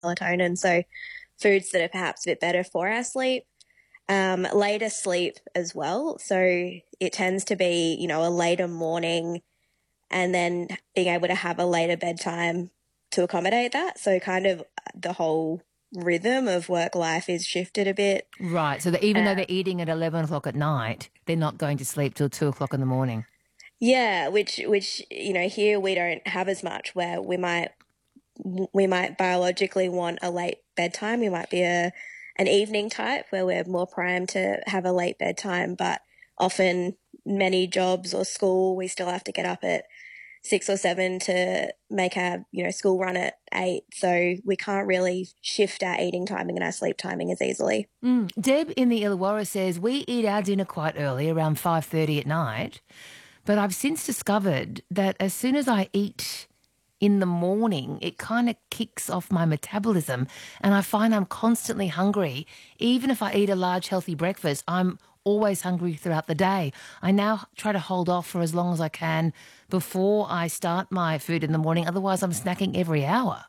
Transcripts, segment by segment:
melatonin, so foods that are perhaps a bit better for our sleep. Later sleep as well. So it tends to be, a later morning and then being able to have a later bedtime to accommodate that. So kind of the whole rhythm of work life is shifted a bit. Right. So that even though they're eating at 11 o'clock at night, they're not going to sleep till 2 o'clock in the morning. Yeah, which here we don't have as much, where we might biologically want a late bedtime. We might be an evening type where we're more primed to have a late bedtime, but often many jobs or school, we still have to get up at 6 or 7 to make our, school run at 8. So we can't really shift our eating timing and our sleep timing as easily. Deb in the Illawarra says, we eat our dinner quite early, around 5:30 at night, but I've since discovered that as soon as I eat in the morning, it kind of kicks off my metabolism and I find I'm constantly hungry. Even if I eat a large healthy breakfast, I'm always hungry throughout the day. I now try to hold off for as long as I can before I start my food in the morning. Otherwise, I'm snacking every hour.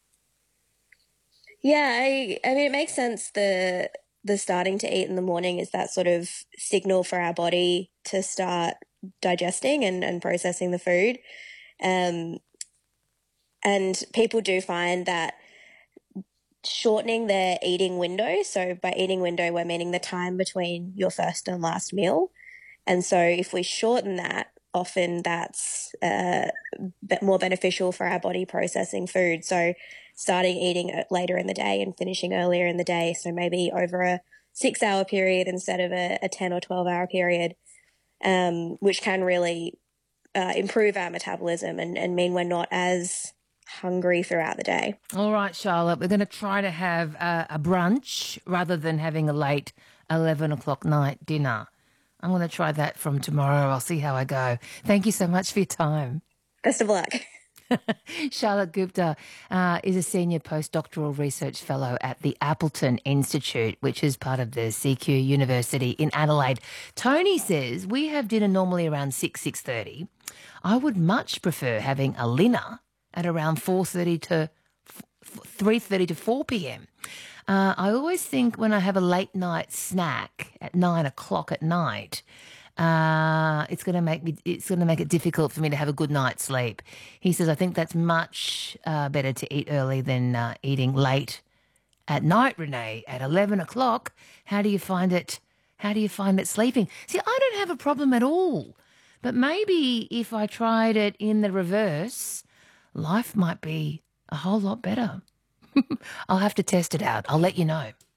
Yeah, I mean, it makes sense. The starting to eat in the morning is that sort of signal for our body to start digesting and processing the food. Um, and people do find that shortening their eating window, so by eating window, we're meaning the time between your first and last meal. And so if we shorten that, often that's more beneficial for our body processing food. So starting eating later in the day and finishing earlier in the day, so maybe over a 6-hour period instead of a 10 or 12-hour period, which can really improve our metabolism and mean we're not as hungry throughout the day. All right, Charlotte, we're going to try to have a brunch rather than having a late 11 o'clock night dinner. I'm going to try that from tomorrow. I'll see how I go. Thank you so much for your time. Best of luck. Charlotte Gupta is a senior postdoctoral research fellow at the Appleton Institute, which is part of the CQ University in Adelaide. Tony says, we have dinner normally around 6:30. I would much prefer having a dinner at around 4:30 to 3:30 to 4 p.m. I always think when I have a late night snack at 9 o'clock at night, it's going to make it difficult for me to have a good night's sleep. He says, I think that's much better to eat early than eating late at night, Renee, at 11 o'clock. How do you find it? How do you find it sleeping? See, I don't have a problem at all. But maybe if I tried it in the reverse, life might be a whole lot better. I'll have to test it out. I'll let you know.